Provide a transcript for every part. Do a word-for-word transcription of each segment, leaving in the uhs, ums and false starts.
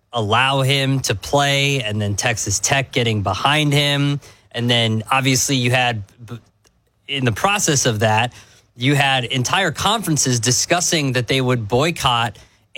allow him to play, and then Texas Tech getting behind him. And then obviously you had, in the process of that, you had entire conferences discussing that they would boycott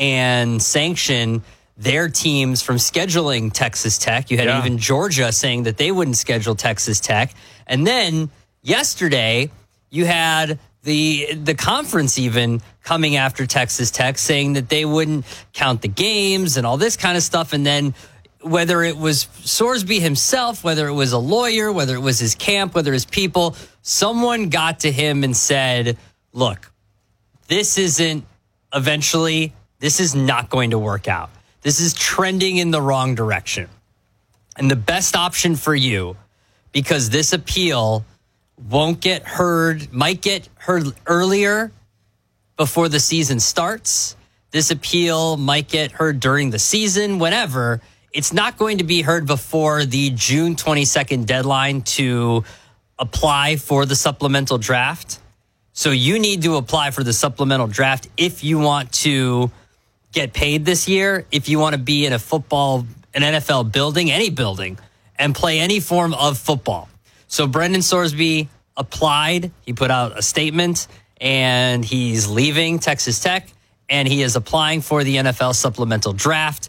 and sanction their teams from scheduling Texas Tech. You had yeah. even Georgia saying that they wouldn't schedule Texas Tech. And then yesterday, you had the the conference even coming after Texas Tech, saying that they wouldn't count the games and all this kind of stuff. And then whether it was Sorsby himself, whether it was a lawyer, whether it was his camp, whether his people, someone got to him and said, look, this isn't eventually, this is not going to work out. This is trending in the wrong direction. And the best option for you, because this appeal won't get heard, might get heard earlier before the season starts. This appeal might get heard during the season, whenever. It's not going to be heard before the June twenty-second deadline to apply for the supplemental draft. So you need to apply for the supplemental draft if you want to get paid this year, if you want to be in a football, an N F L building, any building, and play any form of football. So Brendan Sorsby applied. He put out a statement, and he's leaving Texas Tech, and he is applying for the N F L supplemental draft.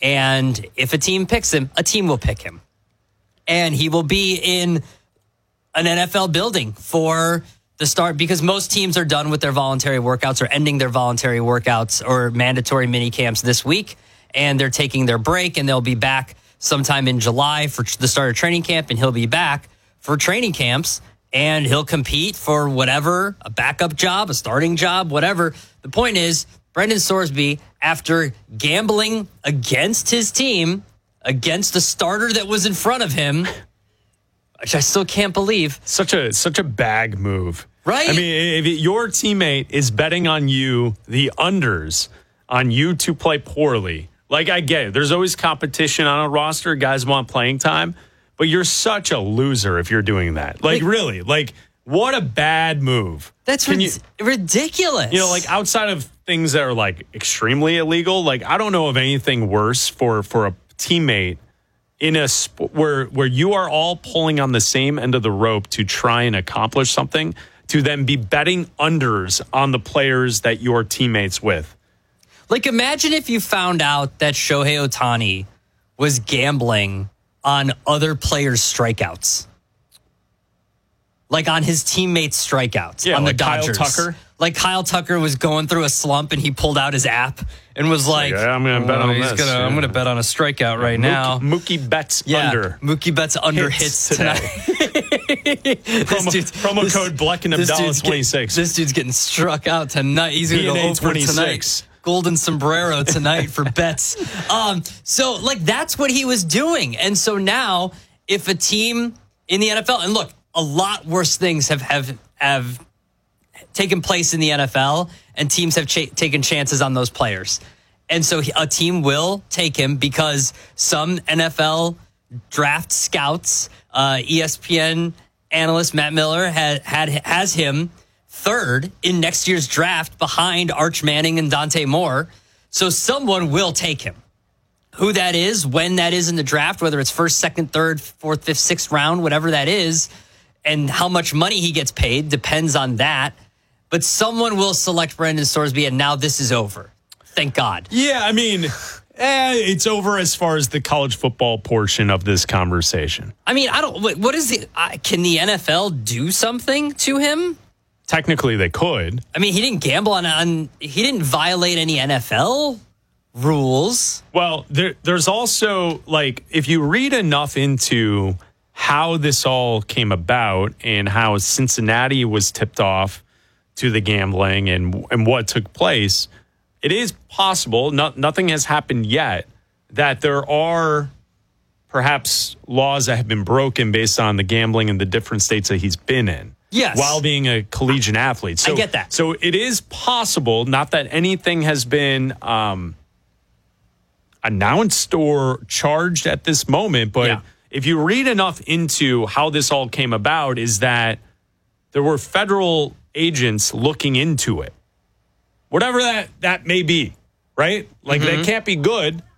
And if a team picks him, a team will pick him. And he will be in an N F L building for the start, because most teams are done with their voluntary workouts or ending their voluntary workouts or mandatory mini camps this week. And they're taking their break, and they'll be back sometime in July for the start of training camp. And he'll be back for training camps, and he'll compete for whatever, a backup job, a starting job, whatever. The point is, Brendan Sorsby, after gambling against his team, against the starter that was in front of him, which I still can't believe. Such a such a bag move. Right? I mean, if your teammate is betting on you, the unders, on you to play poorly, like, I get it. There's always competition on a roster. Guys want playing time. But you're such a loser if you're doing that. Like, like really. Like, what a bad move. That's rid- you, ridiculous. You know, like, outside of things that are, like, extremely illegal, like, I don't know of anything worse for, for a teammate in a sp- where where you are all pulling on the same end of the rope to try and accomplish something, to then be betting unders on the players that you're teammates with. Like, imagine if you found out that Shohei Ohtani was gambling on other players' strikeouts. Like on his teammates' strikeouts yeah, on like the Dodgers. Kyle Tucker? Like Kyle Tucker was going through a slump, and he pulled out his app and was like, yeah, I'm going to bet oh, on he's this. Gonna, yeah. I'm going to bet on a strikeout right Mookie, now. Mookie bets yeah, under. Mookie bets under hits, hits tonight. promo, dude's, promo this, code Bleck and Abdallah twenty-six. This dude's getting struck out tonight. He's going to go over tonight. Golden sombrero tonight for bets. Um, so, like, that's what he was doing. And so now, if a team in the N F L, and look, a lot worse things have have, have taken place in the N F L, and teams have ch- taken chances on those players. And so a team will take him because some N F L draft scouts, uh, E S P N analyst Matt Miller had, had has him third in next year's draft behind Arch Manning and Dante Moore. So someone will take him. Who that is, when that is in the draft, whether it's first, second, third, fourth, fifth, sixth round, whatever that is, and how much money he gets paid depends on that. But someone will select Brendan Sorsby, and now this is over. Thank God. Yeah, I mean, eh, it's over as far as the college football portion of this conversation. I mean, I don't. What is the? Uh, can the N F L do something to him? Technically, they could. I mean, he didn't gamble on. on he didn't violate any N F L rules. Well, there, there's also, like, if you read enough into how this all came about and how Cincinnati was tipped off to the gambling and and what took place, it is possible, not, nothing has happened yet, that there are perhaps laws that have been broken based on the gambling in the different states that he's been in. Yes. While being a collegiate athlete. So, I get that. So it is possible, not that anything has been um, announced or charged at this moment, but yeah. if you read enough into how this all came about, is that there were federal agents looking into it. Whatever that, that may be, right? Like, mm-hmm. that can't be good.